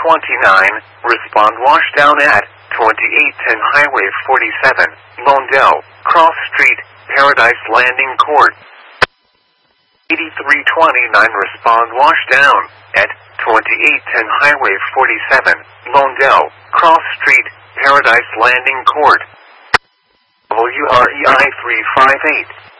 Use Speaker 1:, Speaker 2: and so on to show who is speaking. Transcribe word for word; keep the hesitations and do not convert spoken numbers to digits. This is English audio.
Speaker 1: twenty-nine, respond washdown at twenty-eight ten Highway forty-seven, Londell, Cross Street, Paradise Landing Court. eighty-three twenty-nine, respond washdown at twenty-eight ten Highway forty-seven, Londell, Cross Street, Paradise Landing Court. W R E I three five eight.